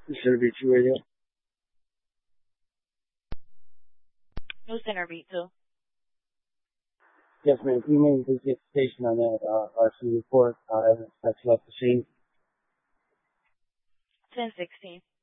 Center Beach Radio. New Center Beat 2. Yes, ma'am. Can you maybe please get the station on that RC report evidence that's left the scene? 1016.